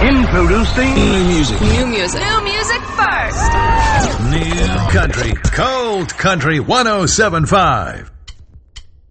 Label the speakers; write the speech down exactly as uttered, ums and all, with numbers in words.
Speaker 1: Introducing new music.
Speaker 2: New music. New music first.
Speaker 1: New country. Cold Country one oh seven point five.